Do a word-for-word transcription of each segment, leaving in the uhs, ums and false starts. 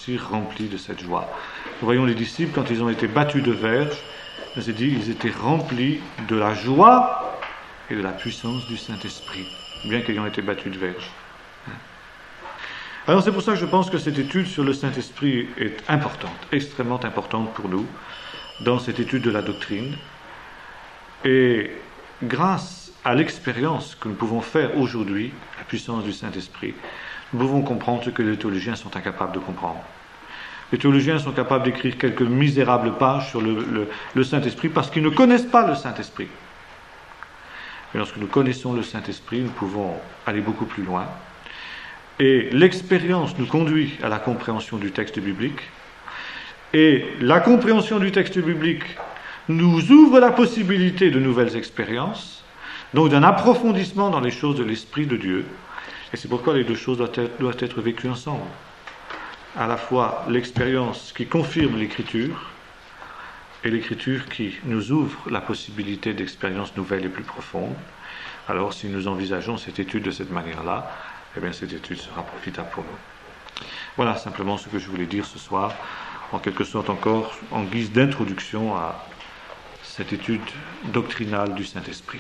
aussi remplis de cette joie. Nous voyons les disciples, quand ils ont été battus de verge, nous a dit, ils étaient remplis de la joie et de la puissance du Saint-Esprit, bien qu'ayant été battus de verge. Alors c'est pour ça que je pense que cette étude sur le Saint-Esprit est importante, extrêmement importante pour nous, dans cette étude de la doctrine. Et grâce à l'expérience que nous pouvons faire aujourd'hui, la puissance du Saint-Esprit, nous pouvons comprendre ce que les théologiens sont incapables de comprendre. Les théologiens sont capables d'écrire quelques misérables pages sur le, le, le Saint-Esprit parce qu'ils ne connaissent pas le Saint-Esprit. Mais lorsque nous connaissons le Saint-Esprit, nous pouvons aller beaucoup plus loin. Et l'expérience nous conduit à la compréhension du texte biblique. Et la compréhension du texte biblique nous ouvre la possibilité de nouvelles expériences, donc d'un approfondissement dans les choses de l'Esprit de Dieu. Et c'est pourquoi les deux choses doivent être, doivent être vécues ensemble. À la fois l'expérience qui confirme l'Écriture et l'Écriture qui nous ouvre la possibilité d'expériences nouvelles et plus profondes. Alors si nous envisageons cette étude de cette manière-là, eh bien cette étude sera profitable pour nous. Voilà simplement ce que je voulais dire ce soir, en quelque sorte encore en guise d'introduction à cette étude doctrinale du Saint-Esprit.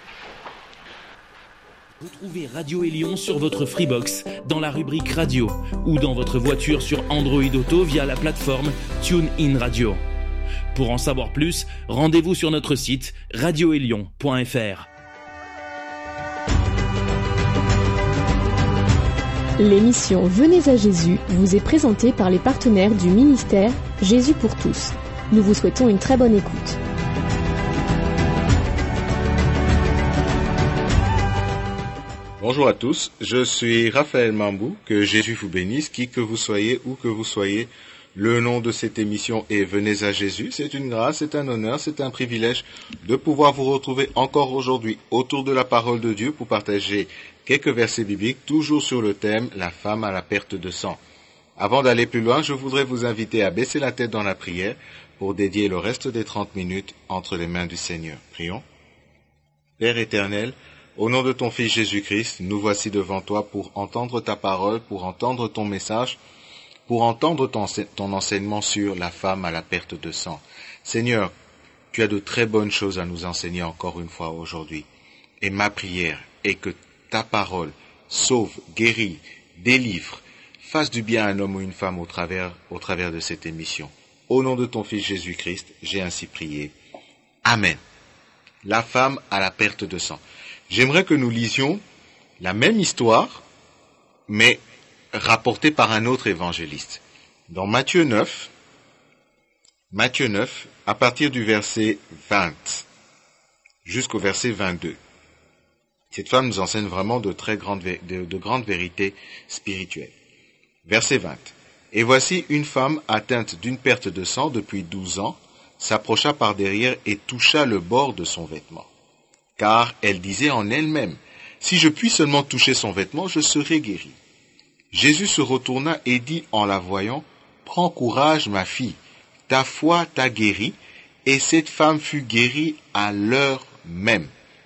Retrouvez Radio Élion sur votre Freebox, dans la rubrique Radio, ou dans votre voiture sur Android Auto via la plateforme TuneIn Radio. Pour en savoir plus, rendez-vous sur notre site radio élion point f r. L'émission Venez à Jésus vous est présentée par les partenaires du ministère Jésus pour tous. Nous vous souhaitons une très bonne écoute. Bonjour à tous, je suis Raphaël Mambou, que Jésus vous bénisse, qui que vous soyez, où que vous soyez. Le nom de cette émission est Venez à Jésus. C'est une grâce, c'est un honneur, c'est un privilège de pouvoir vous retrouver encore aujourd'hui autour de la parole de Dieu pour partager quelques versets bibliques, toujours sur le thème « La femme à la perte de sang ». Avant d'aller plus loin, je voudrais vous inviter à baisser la tête dans la prière pour dédier le reste des trente minutes entre les mains du Seigneur. Prions. Père éternel, au nom de ton Fils Jésus-Christ, nous voici devant toi pour entendre ta parole, pour entendre ton message, pour entendre ton, ton enseignement sur la femme à la perte de sang. Seigneur, tu as de très bonnes choses à nous enseigner encore une fois aujourd'hui. Et ma prière est que ta parole sauve, guérit, délivre, fasse du bien à un homme ou une femme au travers, au travers de cette émission. Au nom de ton Fils Jésus-Christ, j'ai ainsi prié. Amen. La femme à la perte de sang. J'aimerais que nous lisions la même histoire, mais rapportée par un autre évangéliste. Dans Matthieu neuf, Matthieu neuf, à partir du verset vingt jusqu'au verset vingt-deux. Cette femme nous enseigne vraiment de très grandes, de, de grandes vérités spirituelles. Verset vingt. Et voici une femme atteinte d'une perte de sang depuis douze ans, s'approcha par derrière et toucha le bord de son vêtement. Car elle disait en elle-même, si je puis seulement toucher son vêtement, je serai guérie. Jésus se retourna et dit en la voyant, prends courage, ma fille, ta foi t'a guérie, et cette femme fut guérie à l'heure même.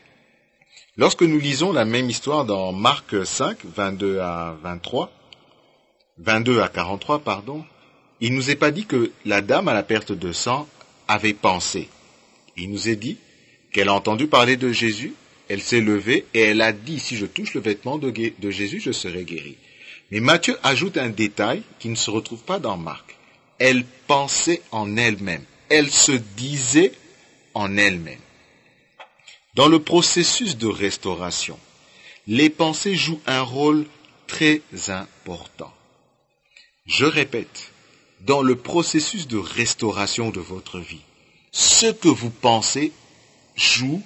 Lorsque nous lisons la même histoire dans Marc cinq, vingt-deux à vingt-trois, vingt-deux à quarante-trois, pardon, il nous est pas dit que la dame à la perte de sang avait pensé. Il nous est dit qu'elle a entendu parler de Jésus, elle s'est levée et elle a dit, si je touche le vêtement de, de Jésus, je serai guérie. Mais Matthieu ajoute un détail qui ne se retrouve pas dans Marc. Elle pensait en elle-même. Elle se disait en elle-même. Dans le processus de restauration, les pensées jouent un rôle très important. Je répète, dans le processus de restauration de votre vie, ce que vous pensez joue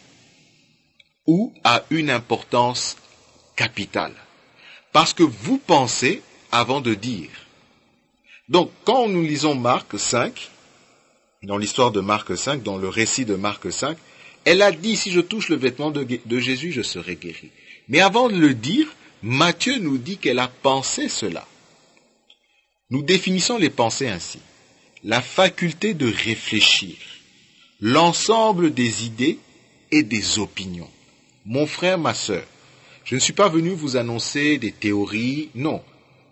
ou a une importance capitale. Parce que vous pensez avant de dire. Donc, quand nous lisons Marc cinq, dans l'histoire de Marc cinq, dans le récit de Marc cinq, elle a dit, si je touche le vêtement de, de Jésus, je serai guérie. Mais avant de le dire, Matthieu nous dit qu'elle a pensé cela. Nous définissons les pensées ainsi. La faculté de réfléchir, l'ensemble des idées et des opinions. Mon frère, ma sœur, je ne suis pas venu vous annoncer des théories, non.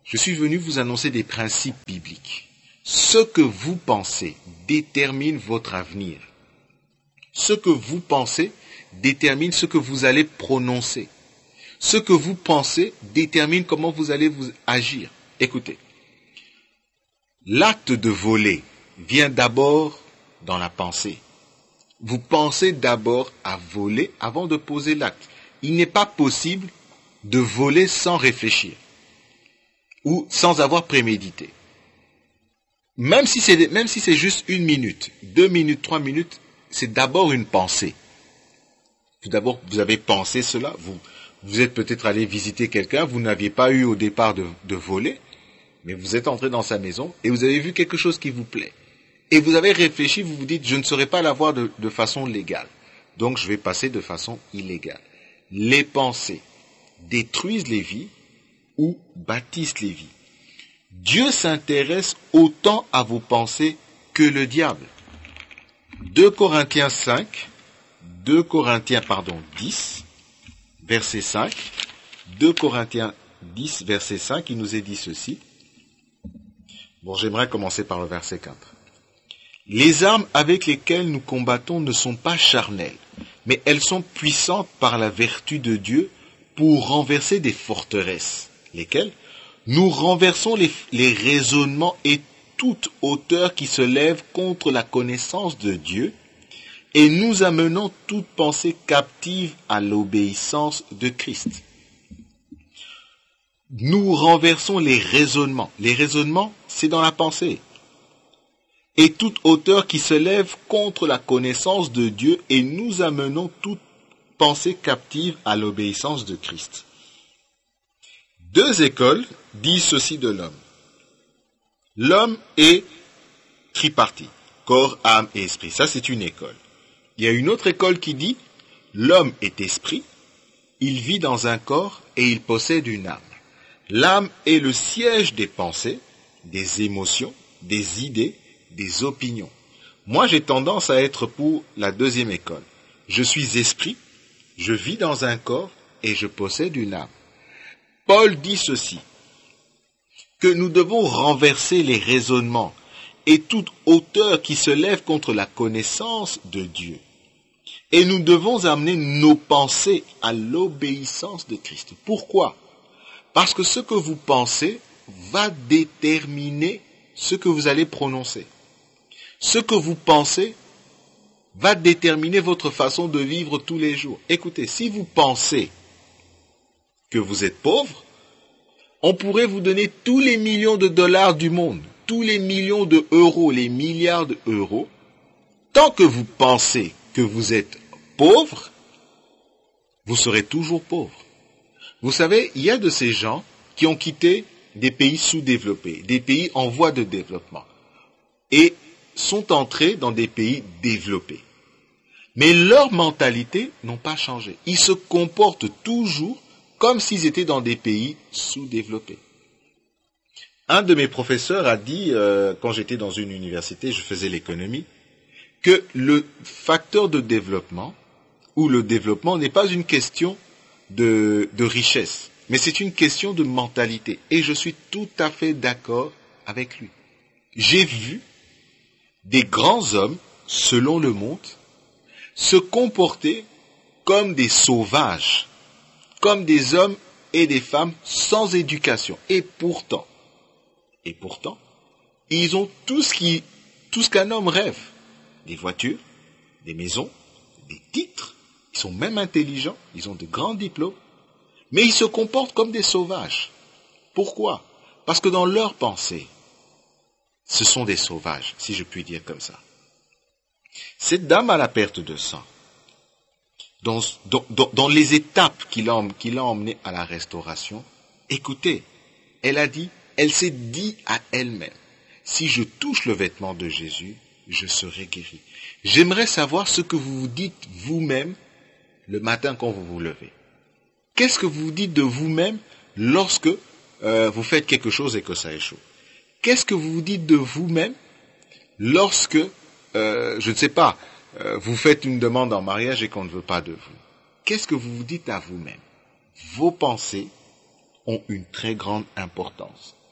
je suis venu vous annoncer des principes bibliques. Ce que vous pensez détermine votre avenir. Ce que vous pensez détermine ce que vous allez prononcer. Ce que vous pensez détermine comment vous allez vous agir. Écoutez, l'acte de voler vient d'abord dans la pensée. Vous pensez d'abord à voler avant de poser l'acte. Il n'est pas possible de voler sans réfléchir ou sans avoir prémédité. Même si c'est, même si c'est juste une minute, deux minutes, trois minutes, c'est d'abord une pensée. Tout d'abord, vous avez pensé cela, vous, vous êtes peut-être allé visiter quelqu'un, vous n'aviez pas eu au départ de, de voler, mais vous êtes entré dans sa maison et vous avez vu quelque chose qui vous plaît. Et vous avez réfléchi, vous vous dites, je ne saurais pas l'avoir de, de façon légale. Donc je vais passer de façon illégale. Les pensées détruisent les vies ou bâtissent les vies. Dieu s'intéresse autant à vos pensées que le diable. deux Corinthiens cinq, deux Corinthiens pardon, dix, verset cinq, deux Corinthiens dix, verset cinq, il nous est dit ceci. Bon, j'aimerais commencer par le verset quatre. Les armes avec lesquelles nous combattons ne sont pas charnelles, mais elles sont puissantes par la vertu de Dieu pour renverser des forteresses, lesquelles nous renversons les, les raisonnements et toute hauteur qui se lève contre la connaissance de Dieu, et nous amenons toute pensée captive à l'obéissance de Christ. Nous renversons les raisonnements. Les raisonnements, c'est dans la pensée. Et toute hauteur qui se lève contre la connaissance de Dieu, et nous amenons toute pensée captive à l'obéissance de Christ. Deux écoles disent ceci de l'homme. L'homme est tripartite, corps, âme et esprit. Ça, c'est une école. Il y a une autre école qui dit, l'homme est esprit, il vit dans un corps et il possède une âme. L'âme est le siège des pensées, des émotions, des idées, des opinions. Moi, j'ai tendance à être pour la deuxième école. Je suis esprit, je vis dans un corps et je possède une âme. Paul dit ceci, que nous devons renverser les raisonnements et toute hauteur qui se lève contre la connaissance de Dieu. Et nous devons amener nos pensées à l'obéissance de Christ. Pourquoi? Parce que ce que vous pensez va déterminer ce que vous allez prononcer. Ce que vous pensez va déterminer votre façon de vivre tous les jours. Écoutez, si vous pensez que vous êtes pauvre, on pourrait vous donner tous les millions de dollars du monde, tous les millions d'euros, les milliards d'euros. Tant que vous pensez que vous êtes pauvre, vous serez toujours pauvre. Vous savez, il y a de ces gens qui ont quitté des pays sous-développés, des pays en voie de développement, et sont entrés dans des pays développés. Mais leur mentalité n'a pas changé. Ils se comportent toujours comme s'ils étaient dans des pays sous-développés. Un de mes professeurs a dit, euh, quand j'étais dans une université, je faisais l'économie, que le facteur de développement, ou le développement, n'est pas une question de, de richesse, mais c'est une question de mentalité. Et je suis tout à fait d'accord avec lui. J'ai vu des grands hommes, selon le monde, se comporter comme des sauvages, comme des hommes et des femmes sans éducation. Et pourtant, et pourtant, ils ont tout ce qui, tout ce qu'un homme rêve. Des voitures, des maisons, des titres. Ils sont même intelligents, ils ont de grands diplômes. Mais ils se comportent comme des sauvages. Pourquoi? Parce que dans leur pensée, ce sont des sauvages, si je puis dire comme ça. Cette dame à la perte de sang, dans, dans, dans, dans les étapes qui l'ont qui l'ont emmenée à la restauration, écoutez, elle a dit, elle s'est dit à elle-même, si je touche le vêtement de Jésus, je serai guéri. J'aimerais savoir ce que vous vous dites vous-même le matin quand vous vous levez. Qu'est-ce que vous vous dites de vous-même lorsque euh, vous faites quelque chose et que ça échoue? Qu'est-ce que vous vous dites de vous-même lorsque, euh, je ne sais pas, euh, vous faites une demande en mariage et qu'on ne veut pas de vous? Qu'est-ce que vous vous dites à vous-même? Vos pensées ont une très grande importance.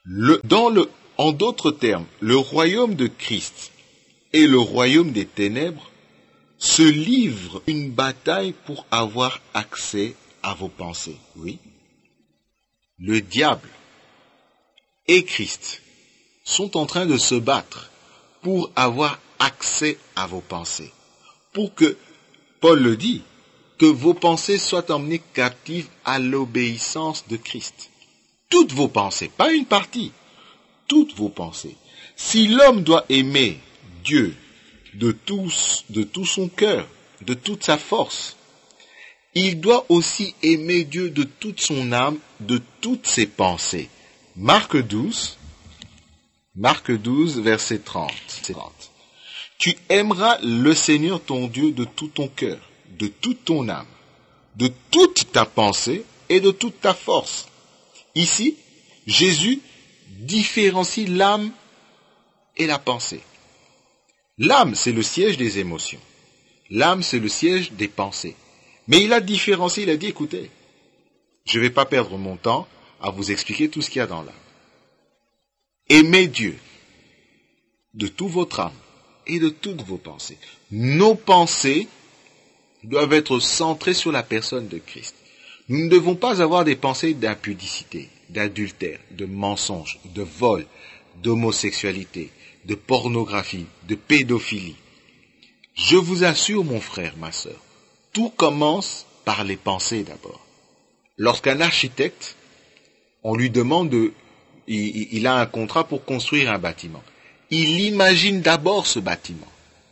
Le, dans le, en d'autres termes, le royaume de Christ et le royaume des ténèbres se livrent une bataille pour avoir accès à vos pensées. Oui. Le diable et Christ sont en train de se battre pour avoir accès à vos pensées. Pour que, Paul le dit, que vos pensées soient emmenées captives à l'obéissance de Christ. Toutes vos pensées, pas une partie, toutes vos pensées. Si l'homme doit aimer Dieu de tout, de tout son cœur, de toute sa force, il doit aussi aimer Dieu de toute son âme, de toutes ses pensées. Marc douze, Marc douze, verset trente. Tu aimeras le Seigneur ton Dieu de tout ton cœur, de toute ton âme, de toute ta pensée et de toute ta force. Ici, Jésus différencie l'âme et la pensée. L'âme, c'est le siège des émotions. L'âme, c'est le siège des pensées. Mais il a différencié, il a dit, écoutez, je ne vais pas perdre mon temps à vous expliquer tout ce qu'il y a dans l'âme. Aimez Dieu de toute votre âme et de toutes vos pensées. Nos pensées doivent être centrées sur la personne de Christ. Nous ne devons pas avoir des pensées d'impudicité, d'adultère, de mensonge, de vol, d'homosexualité, de pornographie, de pédophilie. Je vous assure, mon frère, ma sœur, tout commence par les pensées d'abord. Lorsqu'un architecte, on lui demande de... Il, il a un contrat pour construire un bâtiment. Il imagine d'abord ce bâtiment.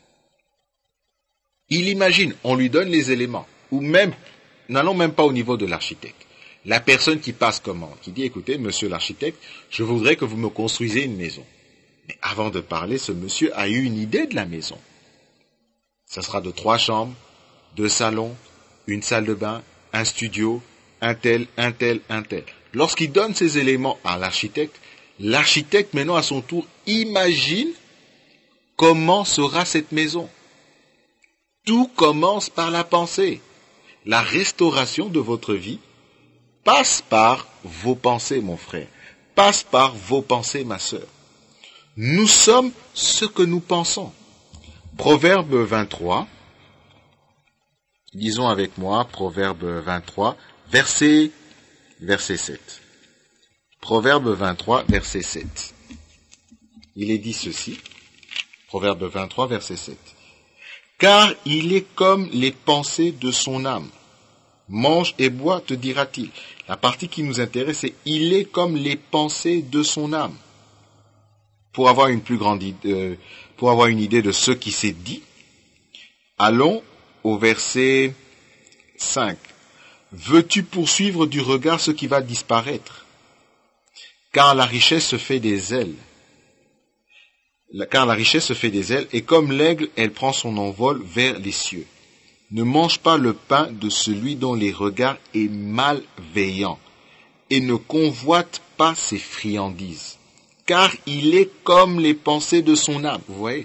Il imagine, on lui donne les éléments. Ou même, n'allons même pas au niveau de l'architecte. La personne qui passe commande, qui dit, écoutez, monsieur l'architecte, je voudrais que vous me construisiez une maison. Mais avant de parler, ce monsieur a eu une idée de la maison. Ça sera de trois chambres, deux salons, une salle de bain, un studio, un tel, un tel, un tel. Lorsqu'il donne ces éléments à l'architecte, l'architecte maintenant à son tour imagine comment sera cette maison. Tout commence par la pensée. La restauration de votre vie passe par vos pensées, mon frère. Passe par vos pensées, ma sœur. Nous sommes ce que nous pensons. Proverbe vingt-trois. Lisons avec moi Proverbe vingt-trois, verset, verset sept. Proverbe vingt-trois, verset sept. Il est dit ceci. Proverbe vingt-trois, verset sept. Car il est comme les pensées de son âme. Mange et bois, te dira-t-il. La partie qui nous intéresse, c'est il est comme les pensées de son âme. Pour avoir une plus grande idée, euh, pour avoir une idée de ce qui s'est dit, allons au verset cinq. Veux-tu poursuivre du regard ce qui va disparaître? Car la richesse se fait des ailes. Car la richesse se fait des ailes, et comme l'aigle, elle prend son envol vers les cieux. Ne mange pas le pain de celui dont les regards est malveillant, et ne convoite pas ses friandises. Car il est comme les pensées de son âme. Vous voyez?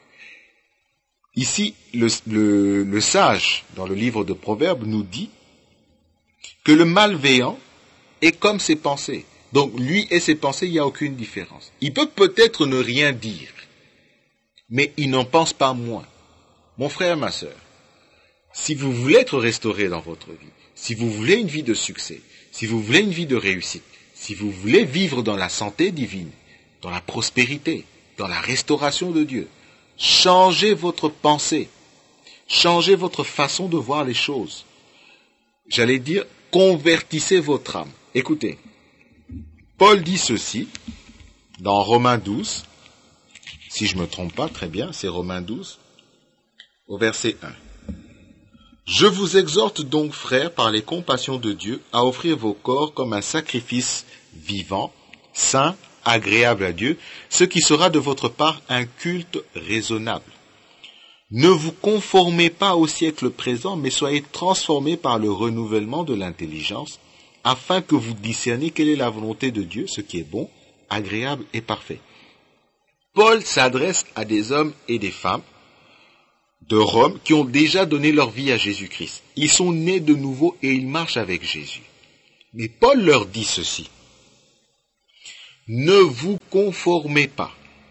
Ici, le, le, le sage, dans le livre de Proverbes, nous dit que le malveillant est comme ses pensées. Donc, lui et ses pensées, il n'y a aucune différence. Il peut peut-être ne rien dire, mais il n'en pense pas moins. Mon frère, ma sœur, si vous voulez être restauré dans votre vie, si vous voulez une vie de succès, si vous voulez une vie de réussite, si vous voulez vivre dans la santé divine, dans la prospérité, dans la restauration de Dieu, changez votre pensée, changez votre façon de voir les choses. J'allais dire, convertissez votre âme. Écoutez, Paul dit ceci dans Romains douze, si je ne me trompe pas, très bien, c'est Romains douze, au verset un. Je vous exhorte donc, frères, par les compassions de Dieu, à offrir vos corps comme un sacrifice vivant, saint, agréable à Dieu, ce qui sera de votre part un culte raisonnable. Ne vous conformez pas au siècle présent, mais soyez transformés par le renouvellement de l'intelligence, afin que vous discerniez quelle est la volonté de Dieu, ce qui est bon, agréable et parfait. Paul s'adresse à des hommes et des femmes de Rome qui ont déjà donné leur vie à Jésus-Christ. Ils sont nés de nouveau et ils marchent avec Jésus. Mais Paul leur dit ceci. Ne vous conformez pas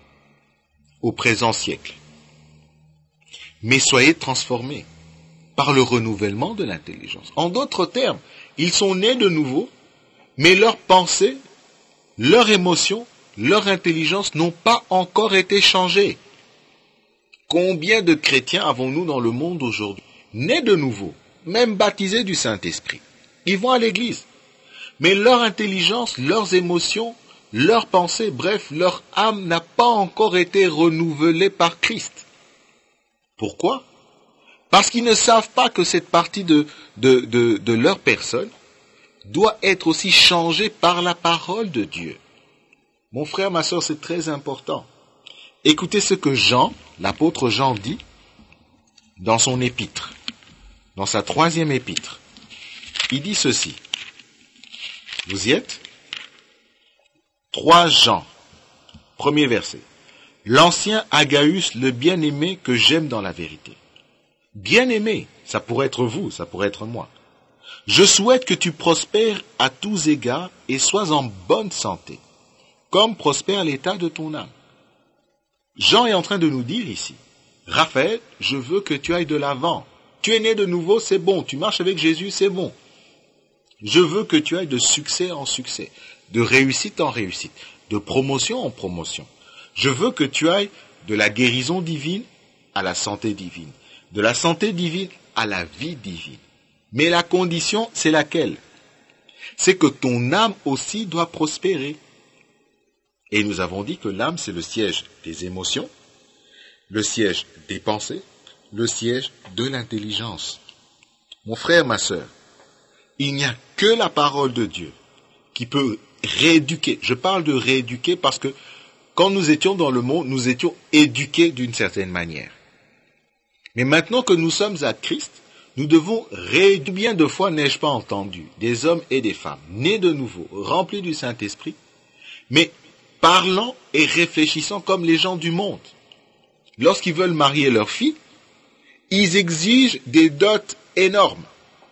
au présent siècle, mais soyez transformés par le renouvellement de l'intelligence. En d'autres termes, ils sont nés de nouveau, mais leurs pensées, leurs émotions, leur intelligence n'ont pas encore été changées. Combien de chrétiens avons-nous dans le monde aujourd'hui, nés de nouveau, même baptisés du Saint-Esprit? Ils vont à l'église, mais leur intelligence, leurs émotions, leurs pensées, bref, leur âme n'a pas encore été renouvelée par Christ. Pourquoi? Parce qu'ils ne savent pas que cette partie de, de, de, de leur personne doit être aussi changée par la parole de Dieu. Mon frère, ma sœur, c'est très important. Écoutez ce que Jean, l'apôtre Jean, dit dans son épître, dans sa troisième épître. Il dit ceci. Vous y êtes? trois Jean, premier verset. L'ancien Agaïus, le bien-aimé que j'aime dans la vérité. Bien-aimé, ça pourrait être vous, ça pourrait être moi. Je souhaite que tu prospères à tous égards et sois en bonne santé, comme prospère l'état de ton âme. Jean est en train de nous dire ici, Raphaël, je veux que tu ailles de l'avant. Tu es né de nouveau, c'est bon. Tu marches avec Jésus, c'est bon. Je veux que tu ailles de succès en succès, de réussite en réussite, de promotion en promotion. Je veux que tu ailles de la guérison divine à la santé divine, de la santé divine à la vie divine. Mais la condition, c'est laquelle? C'est que ton âme aussi doit prospérer. Et nous avons dit que l'âme, c'est le siège des émotions, le siège des pensées, le siège de l'intelligence. Mon frère, ma sœur, il n'y a que la parole de Dieu qui peut rééduquer. Je parle de rééduquer parce que quand nous étions dans le monde, nous étions éduqués d'une certaine manière. Mais maintenant que nous sommes à Christ, nous devons rééduquer. Bien de fois n'ai-je pas entendu des hommes et des femmes nés de nouveau, remplis du Saint-Esprit, mais parlant et réfléchissant comme les gens du monde. Lorsqu'ils veulent marier leur fille, ils exigent des dots énormes.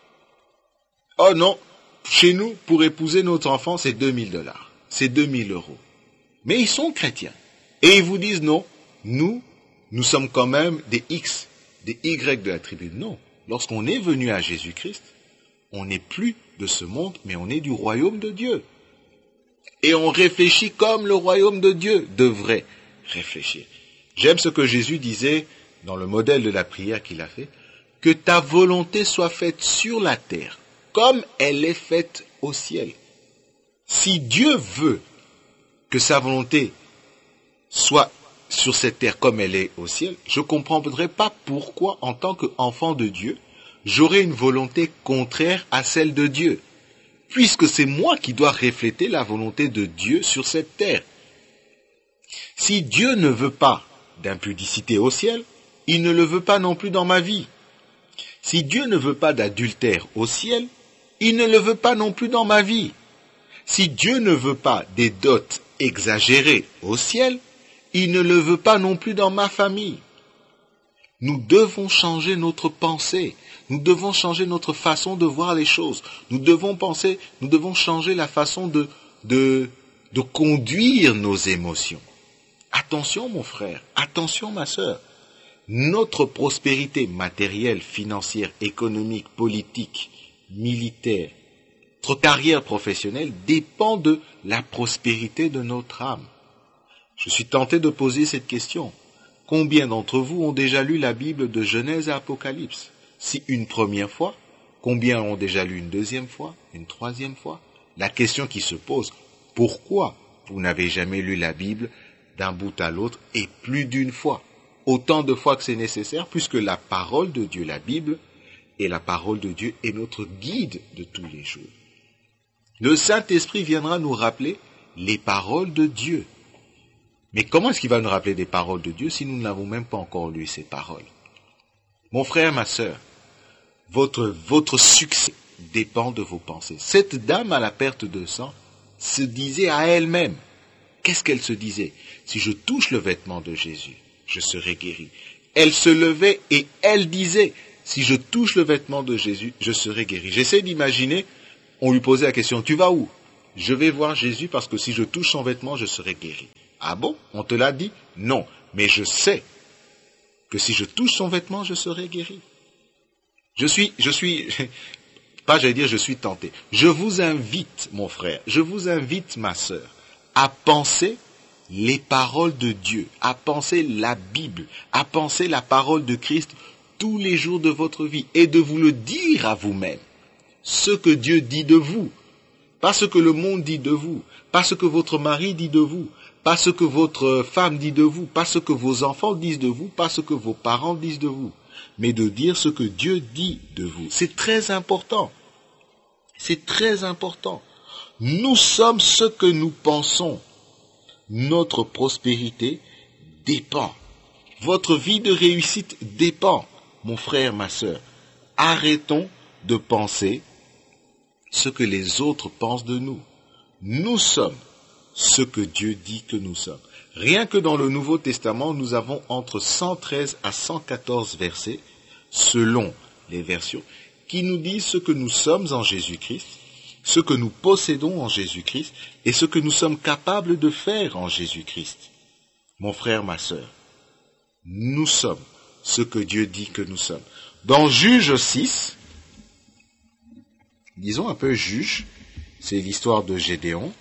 Oh non, chez nous, pour épouser notre enfant, c'est deux mille dollars, c'est deux mille euros. Mais ils sont chrétiens. Et ils vous disent non, nous, nous sommes quand même des X, des Y de la tribu. Non, lorsqu'on est venu à Jésus-Christ, on n'est plus de ce monde, mais on est du royaume de Dieu. Et on réfléchit comme le royaume de Dieu devrait réfléchir. J'aime ce que Jésus disait dans le modèle de la prière qu'il a fait, que ta volonté soit faite sur la terre, comme elle est faite au ciel. Si Dieu veut que sa volonté soit sur cette terre comme elle est au ciel, je ne comprendrai pas pourquoi, en tant qu'enfant de Dieu, j'aurai une volonté contraire à celle de Dieu, puisque c'est moi qui dois refléter la volonté de Dieu sur cette terre. Si Dieu ne veut pas d'impudicité au ciel, il ne le veut pas non plus dans ma vie. Si Dieu ne veut pas d'adultère au ciel, il ne le veut pas non plus dans ma vie. Si Dieu ne veut pas des dots exagérées au ciel, il ne le veut pas non plus dans ma famille. Nous devons changer notre pensée. Nous devons changer notre façon de voir les choses. Nous devons penser, nous devons changer la façon de, de, de conduire nos émotions. Attention mon frère, attention ma sœur. Notre prospérité matérielle, financière, économique, politique, militaire, notre carrière professionnelle dépend de la prospérité de notre âme. Je suis tenté de poser cette question. Combien d'entre vous ont déjà lu la Bible de Genèse à Apocalypse? Si une première fois, combien ont déjà lu une deuxième fois, une troisième fois? La question qui se pose, pourquoi vous n'avez jamais lu la Bible d'un bout à l'autre et plus d'une fois? Autant de fois que c'est nécessaire, puisque la parole de Dieu, la Bible, et la parole de Dieu est notre guide de tous les jours. Le Saint-Esprit viendra nous rappeler les paroles de Dieu. Mais comment est-ce qu'il va nous rappeler des paroles de Dieu si nous n'avons même pas encore lu ces paroles? Mon frère, ma sœur, votre, votre succès dépend de vos pensées. Cette dame à la perte de sang se disait à elle-même. Qu'est-ce qu'elle se disait? Si je touche le vêtement de Jésus, je serai guéri. Elle se levait et elle disait, si je touche le vêtement de Jésus, je serai guéri. J'essaie d'imaginer, on lui posait la question, tu vas où? je vais voir Jésus parce que si je touche son vêtement, je serai guéri. Ah bon? On te l'a dit? Non. Mais je sais que si je touche son vêtement, je serai guéri. Je suis, je suis, pas j'allais dire je suis tenté. Je vous invite, mon frère, je vous invite, ma sœur, à penser les paroles de Dieu, à penser la Bible, à penser la parole de Christ tous les jours de votre vie et de vous le dire à vous-même. Ce que Dieu dit de vous, pas ce que le monde dit de vous, pas ce que votre mari dit de vous, pas ce que votre femme dit de vous, pas ce que vos enfants disent de vous, pas ce que vos parents disent de vous, mais de dire ce que Dieu dit de vous. C'est très important. C'est très important. Nous sommes ce que nous pensons. Notre prospérité dépend. Votre vie de réussite dépend, mon frère, ma sœur. Arrêtons de penser ce que les autres pensent de nous. Nous sommes ce que Dieu dit que nous sommes. Rien que dans le Nouveau Testament, nous avons entre cent treize à cent quatorze versets, selon les versions, qui nous disent ce que nous sommes en Jésus-Christ, ce que nous possédons en Jésus-Christ et ce que nous sommes capables de faire en Jésus-Christ. Mon frère, ma sœur, nous sommes ce que Dieu dit que nous sommes. Dans Juge six, disons un peu Juge, c'est l'histoire de Gédéon.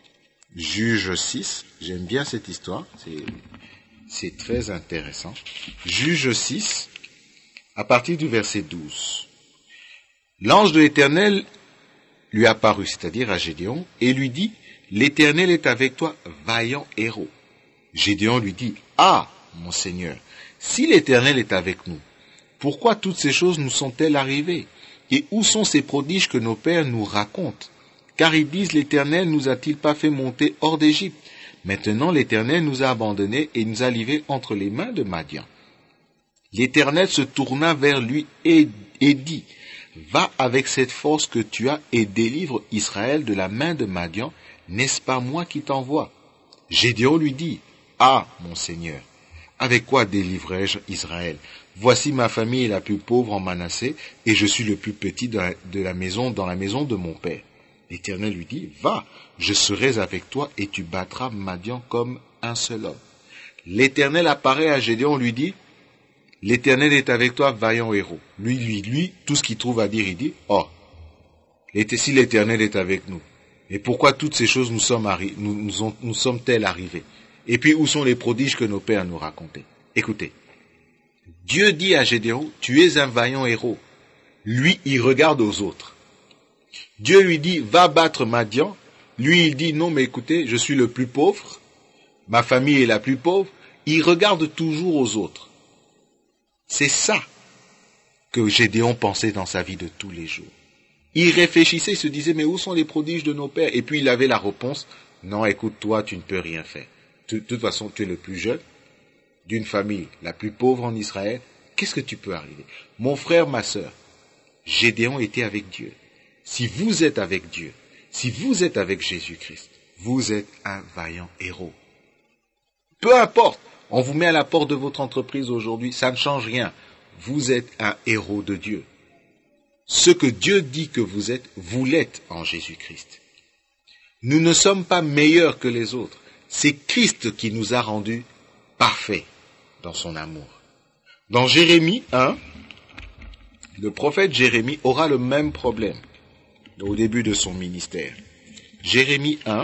Juge six, j'aime bien cette histoire, c'est, c'est très intéressant. Juge six, à partir du verset douze. L'ange de l'Éternel lui apparut, c'est-à-dire à Gédéon, et lui dit, « L'Éternel est avec toi, vaillant héros. » Gédéon lui dit, « Ah, mon Seigneur, si l'Éternel est avec nous, pourquoi toutes ces choses nous sont-elles arrivées? Et où sont ces prodiges que nos pères nous racontent? Car ils disent, l'Éternel nous a-t-il pas fait monter hors d'Égypte? Maintenant l'Éternel nous a abandonnés et nous a livrés entre les mains de Madian. » L'Éternel se tourna vers lui et, et dit, « Va avec cette force que tu as et délivre Israël de la main de Madian, n'est-ce pas moi qui t'envoie? » Gédéon lui dit, « Ah, mon Seigneur, avec quoi délivrerai-je Israël? Voici ma famille est la plus pauvre en Manassé, et je suis le plus petit de la, de la maison, dans la maison de mon père. » L'Éternel lui dit, « Va, je serai avec toi, et tu battras Madian comme un seul homme. » L'Éternel apparaît à Gédéon, lui dit, « L'Éternel est avec toi, vaillant héros. » Lui, lui, lui, tout ce qu'il trouve à dire, il dit, « Oh, si l'Éternel est avec nous, et pourquoi toutes ces choses nous sommes arri- nous, nous, ont, nous sommes-elles arrivées? Et puis où sont les prodiges que nos pères nous racontaient? » Écoutez, Dieu dit à Gédéon, « Tu es un vaillant héros. » Lui, il regarde aux autres. Dieu lui dit, va battre Madian. Lui, il dit, non, mais écoutez, je suis le plus pauvre. Ma famille est la plus pauvre. Il regarde toujours aux autres. C'est ça que Gédéon pensait dans sa vie de tous les jours. Il réfléchissait, il se disait, mais où sont les prodiges de nos pères? Et puis il avait la réponse, non, écoute, toi, tu ne peux rien faire. De toute façon, tu es le plus jeune d'une famille la plus pauvre en Israël. Qu'est-ce que tu peux arriver? Mon frère, ma sœur, Gédéon était avec Dieu. Si vous êtes avec Dieu, si vous êtes avec Jésus-Christ, vous êtes un vaillant héros. Peu importe, on vous met à la porte de votre entreprise aujourd'hui, ça ne change rien. Vous êtes un héros de Dieu. Ce que Dieu dit que vous êtes, vous l'êtes en Jésus-Christ. Nous ne sommes pas meilleurs que les autres. C'est Christ qui nous a rendus parfaits dans son amour. Dans Jérémie un, le prophète Jérémie aura le même problème au début de son ministère. Jérémie un,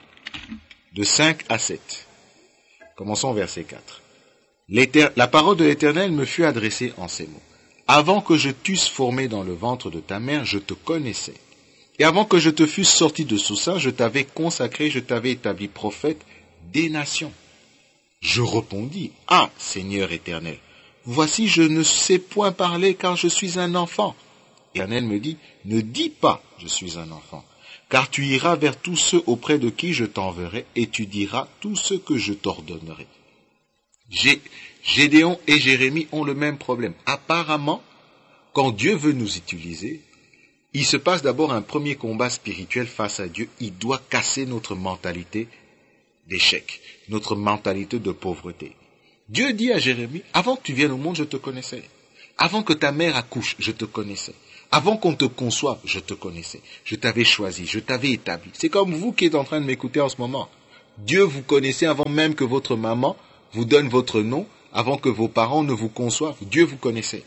de cinq à sept. Commençons verset quatre. La parole de l'Éternel me fut adressée en ces mots. Avant que je t'eusse formé dans le ventre de ta mère, je te connaissais. Et avant que je te fusse sorti de sous sein, je t'avais consacré, je t'avais établi prophète des nations. Je répondis, ah, Seigneur éternel, voici je ne sais point parler car je suis un enfant. L'Éternel me dit, ne dis pas, je suis un enfant, car tu iras vers tous ceux auprès de qui je t'enverrai et tu diras tout ce que je t'ordonnerai. J'ai Gédéon et Jérémie ont le même problème. Apparemment, quand Dieu veut nous utiliser, il se passe d'abord un premier combat spirituel face à Dieu. Il doit casser notre mentalité d'échec, notre mentalité de pauvreté. Dieu dit à Jérémie, avant que tu viennes au monde, je te connaissais. Avant que ta mère accouche, je te connaissais. Avant qu'on te conçoive, je te connaissais. Je t'avais choisi, je t'avais établi. C'est comme vous qui êtes en train de m'écouter en ce moment. Dieu vous connaissait avant même que votre maman vous donne votre nom, avant que vos parents ne vous conçoivent. Dieu vous connaissait.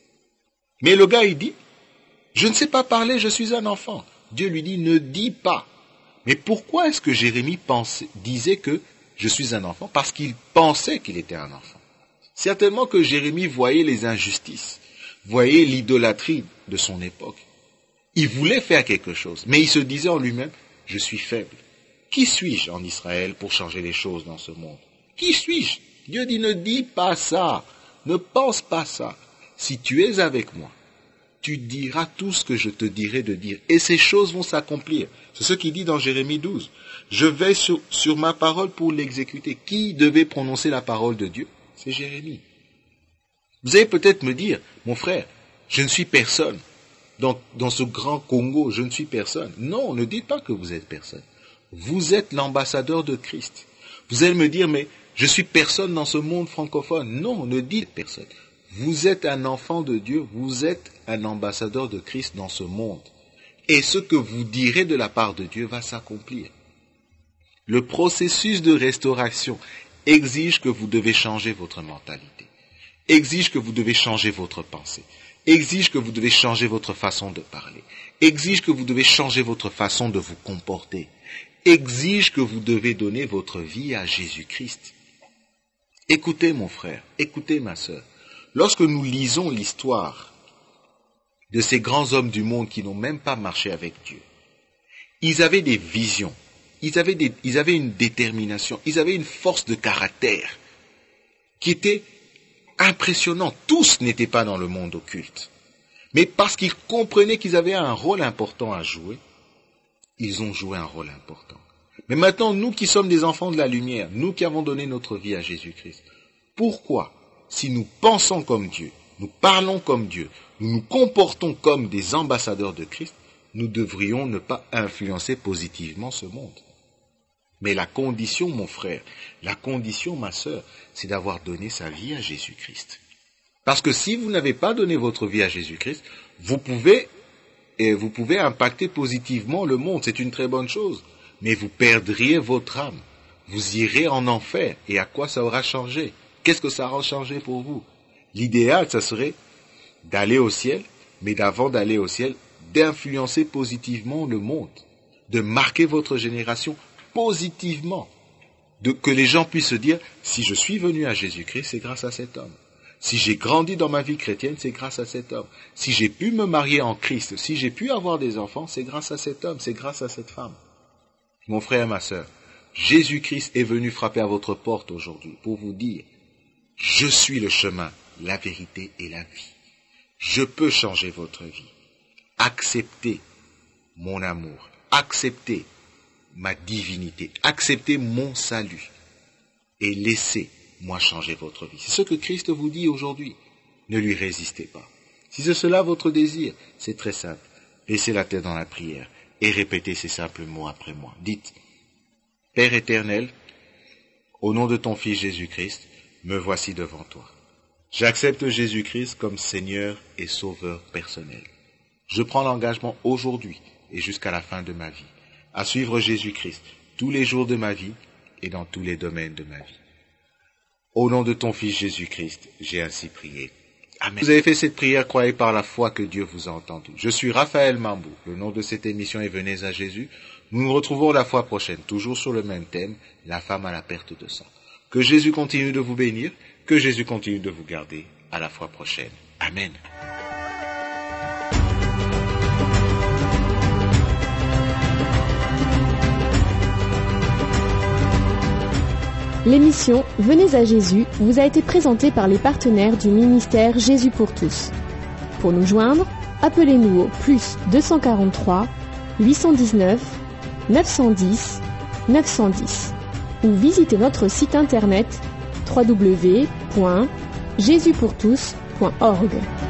Mais le gars, il dit, je ne sais pas parler, je suis un enfant. Dieu lui dit, ne dis pas. Mais pourquoi est-ce que Jérémie pensait, disait que je suis un enfant? Parce qu'il pensait qu'il était un enfant. Certainement que Jérémie voyait les injustices, voyait l'idolâtrie de son époque. Il voulait faire quelque chose, mais il se disait en lui-même, je suis faible. Qui suis-je en Israël pour changer les choses dans ce monde? Qui suis-je? Dieu dit, ne dis pas ça, ne pense pas ça. Si tu es avec moi, tu diras tout ce que je te dirai de dire, et ces choses vont s'accomplir. C'est ce qu'il dit dans Jérémie douze. Je vais sur, sur ma parole pour l'exécuter. Qui devait prononcer la parole de Dieu? C'est Jérémie. Vous allez peut-être me dire, mon frère, je ne suis personne. Dans, dans ce grand Congo, je ne suis personne. Non, ne dites pas que vous êtes personne. Vous êtes l'ambassadeur de Christ. Vous allez me dire, mais je suis personne dans ce monde francophone. Non, ne dites personne. Vous êtes un enfant de Dieu, vous êtes un ambassadeur de Christ dans ce monde. Et ce que vous direz de la part de Dieu va s'accomplir. Le processus de restauration exige que vous devez changer votre mentalité, exige que vous devez changer votre pensée, exige que vous devez changer votre façon de parler, exige que vous devez changer votre façon de vous comporter, exige que vous devez donner votre vie à Jésus-Christ. Écoutez mon frère, écoutez ma sœur, lorsque nous lisons l'histoire de ces grands hommes du monde qui n'ont même pas marché avec Dieu, ils avaient des visions, ils avaient, des, ils avaient une détermination, ils avaient une force de caractère qui était impressionnante. Tous n'étaient pas dans le monde occulte, mais parce qu'ils comprenaient qu'ils avaient un rôle important à jouer, ils ont joué un rôle important. Mais maintenant, nous qui sommes des enfants de la lumière, nous qui avons donné notre vie à Jésus-Christ, pourquoi, si nous pensons comme Dieu, nous parlons comme Dieu, nous nous comportons comme des ambassadeurs de Christ, nous devrions ne pas influencer positivement ce monde? Mais la condition, mon frère, la condition, ma sœur, c'est d'avoir donné sa vie à Jésus-Christ. Parce que si vous n'avez pas donné votre vie à Jésus-Christ, vous pouvez, et vous pouvez impacter positivement le monde, c'est une très bonne chose, mais vous perdriez votre âme, vous irez en enfer, et à quoi ça aura changé? Qu'est-ce que ça aura changé pour vous? L'idéal, ça serait d'aller au ciel, mais d'avant d'aller au ciel, d'influencer positivement le monde, de marquer votre génération positivement, de, que les gens puissent se dire, si je suis venu à Jésus-Christ, c'est grâce à cet homme. Si j'ai grandi dans ma vie chrétienne, c'est grâce à cet homme. Si j'ai pu me marier en Christ, si j'ai pu avoir des enfants, c'est grâce à cet homme, c'est grâce à cette femme. Mon frère et ma sœur, Jésus-Christ est venu frapper à votre porte aujourd'hui pour vous dire, je suis le chemin, la vérité et la vie. Je peux changer votre vie. Acceptez mon amour, acceptez ma divinité, acceptez mon salut et laissez-moi changer votre vie. C'est ce que Christ vous dit aujourd'hui. Ne lui résistez pas. Si c'est cela votre désir, c'est très simple. Laissez la tête dans la prière et répétez ces simples mots après moi. Dites, Père éternel, au nom de ton Fils Jésus-Christ, me voici devant toi. J'accepte Jésus-Christ comme Seigneur et Sauveur personnel. Je prends l'engagement aujourd'hui et jusqu'à la fin de ma vie à suivre Jésus-Christ tous les jours de ma vie et dans tous les domaines de ma vie. Au nom de ton Fils Jésus-Christ, j'ai ainsi prié. Amen. Vous avez fait cette prière, croyez par la foi que Dieu vous a entendu. Je suis Raphaël Mambou. Le nom de cette émission est Venez à Jésus. Nous nous retrouvons la fois prochaine, toujours sur le même thème, la femme à la perte de sang. Que Jésus continue de vous bénir, que Jésus continue de vous garder. À la fois prochaine. Amen. L'émission Venez à Jésus vous a été présentée par les partenaires du ministère Jésus pour tous. Pour nous joindre, appelez-nous au plus deux cent quarante-trois, huit cent dix-neuf, neuf cent dix, neuf cent dix ou visitez notre site internet w w w point jésus pour tous point org.